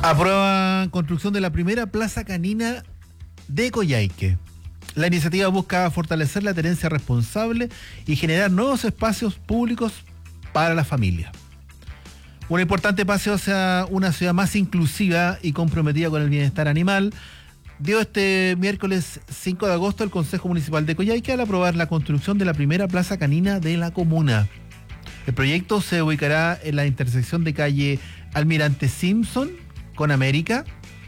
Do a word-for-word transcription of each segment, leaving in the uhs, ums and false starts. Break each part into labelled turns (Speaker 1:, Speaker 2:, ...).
Speaker 1: Aprueban construcción de la primera plaza canina de Coyhaique. La iniciativa busca fortalecer la tenencia responsable y generar nuevos espacios públicos para la familia. Un importante paso hacia una ciudad más inclusiva y comprometida con el bienestar animal dio este miércoles cinco de agosto el Consejo Municipal de Coyhaique al aprobar la construcción de la primera plaza canina de la comuna. El proyecto se ubicará en la intersección de calle Almirante Simpson con América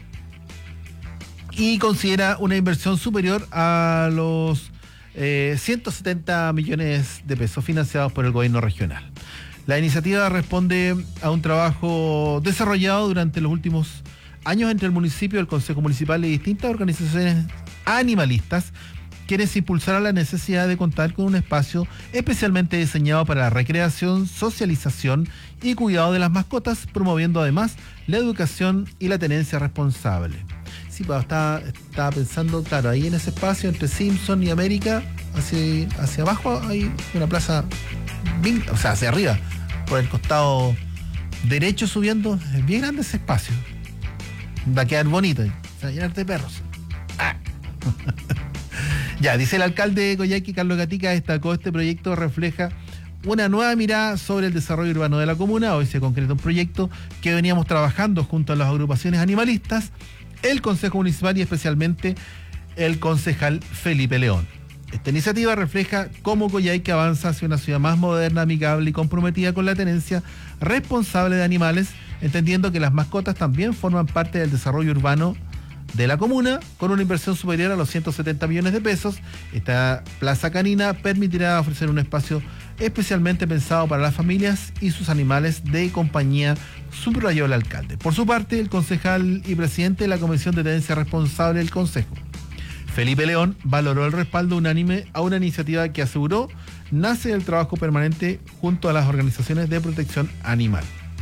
Speaker 1: y considera una inversión superior a los eh, ciento setenta millones de pesos financiados por el gobierno regional. La iniciativa responde a un trabajo desarrollado durante los últimos años entre el municipio, el Consejo Municipal y distintas organizaciones animalistas, quienes impulsaron la necesidad de contar con un espacio especialmente diseñado para la recreación, socialización y cuidado de las mascotas, promoviendo además la educación y la tenencia responsable. Sí, pues estaba, estaba pensando, claro, ahí en ese espacio entre Simpson y América, hacia, hacia abajo hay una plaza, bien, o sea, hacia arriba, por el costado derecho subiendo, es bien grande ese espacio. Va a quedar bonito, se va a llenar de perros. Ah. Ya, dice el alcalde de Coyhaique, Carlos Gatica, destacó este proyecto refleja una nueva mirada sobre el desarrollo urbano de la comuna. Hoy se concreta un proyecto que veníamos trabajando junto a las agrupaciones animalistas, el Consejo Municipal y especialmente el concejal Felipe León. Esta iniciativa refleja cómo Coyhaique avanza hacia una ciudad más moderna, amigable y comprometida con la tenencia responsable de animales, entendiendo que las mascotas también forman parte del desarrollo urbano de la comuna, con una inversión superior a los ciento setenta millones de pesos. Esta plaza canina permitirá ofrecer un espacio especialmente pensado para las familias y sus animales de compañía, subrayó el alcalde. Por su parte, el concejal y presidente de la Comisión de Tenencia Responsable del Consejo, Felipe León, valoró el respaldo unánime a una iniciativa que aseguró nace del trabajo permanente junto a las organizaciones de protección animal.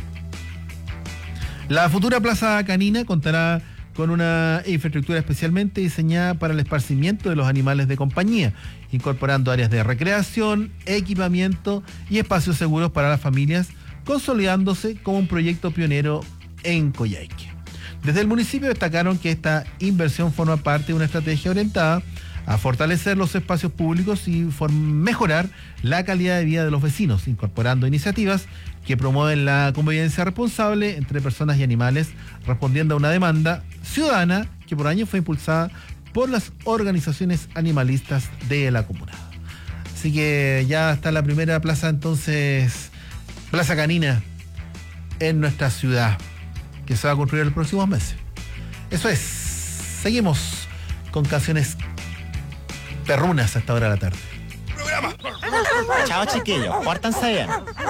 Speaker 1: La futura plaza canina contará con una infraestructura especialmente diseñada para el esparcimiento de los animales de compañía, incorporando áreas de recreación, equipamiento y espacios seguros para las familias, consolidándose como un proyecto pionero en Coyhaique. Desde el municipio destacaron que esta inversión forma parte de una estrategia orientada a fortalecer los espacios públicos y mejorar la calidad de vida de los vecinos, incorporando iniciativas que promueven la convivencia responsable entre personas y animales, respondiendo a una demanda ciudadana que por años fue impulsada por las organizaciones animalistas de la comuna. Así que ya está la primera plaza, entonces, plaza canina en nuestra ciudad, que se va a construir en los próximos meses. Eso es, seguimos con canciones perrunas a esta hora de la tarde. Programa.
Speaker 2: Chao, chiquillos, pórtense bien.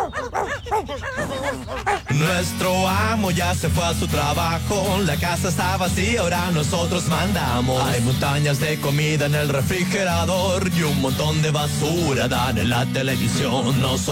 Speaker 3: Nuestro amo ya se fue a su trabajo, la casa está vacía, ahora nosotros mandamos. Hay montañas de comida en el refrigerador y un montón de basura dan en la televisión. No soy